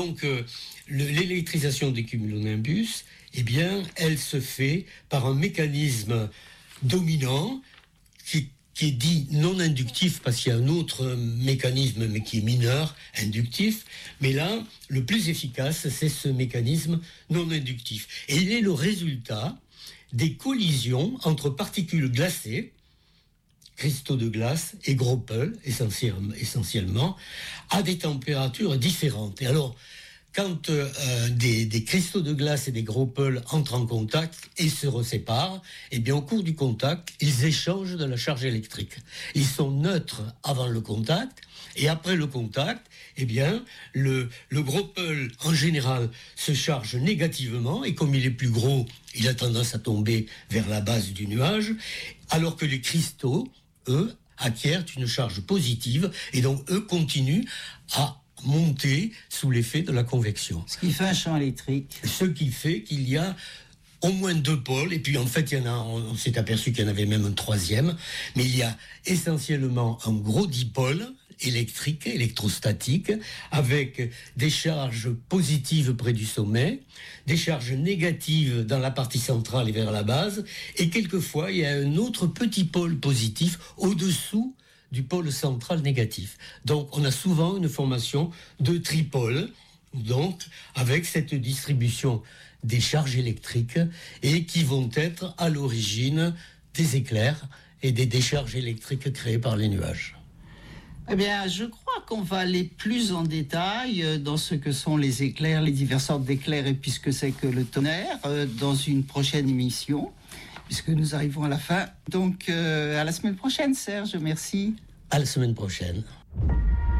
Donc, l'électrisation des cumulonimbus, eh bien, elle se fait par un mécanisme dominant qui est dit non inductif, parce qu'il y a un autre mécanisme, mais qui est mineur, inductif. Mais là, le plus efficace, c'est ce mécanisme non inductif. Et il est le résultat des collisions entre particules glacées, cristaux de glace et gros peuls, essentiellement, à des températures différentes. Et alors, quand des cristaux de glace et des gros peuls entrent en contact et se reséparent, eh bien, au cours du contact, ils échangent de la charge électrique. Ils sont neutres avant le contact, et après le contact, eh bien, le gros peul, en général, se charge négativement, et comme il est plus gros, il a tendance à tomber vers la base du nuage, alors que les cristaux, eux, acquièrent une charge positive, et donc eux continuent à monter sous l'effet de la convection. Ce qui fait un champ électrique. Ce qui fait qu'il y a au moins 2 pôles, et puis en fait, on s'est aperçu qu'il y en avait même un troisième, mais il y a essentiellement un gros dipôle électrique, électrostatique, avec des charges positives près du sommet, des charges négatives dans la partie centrale et vers la base, et quelquefois, il y a un autre petit pôle positif au-dessous du pôle central négatif. Donc, on a souvent une formation de tripôle, donc, avec cette distribution des charges électriques, et qui vont être à l'origine des éclairs et des décharges électriques créées par les nuages. Eh bien, je crois qu'on va aller plus en détail dans ce que sont les éclairs, les diverses sortes d'éclairs, et puis ce que c'est que le tonnerre, dans une prochaine émission, puisque nous arrivons à la fin. Donc, à la semaine prochaine, Serge, merci. À la semaine prochaine.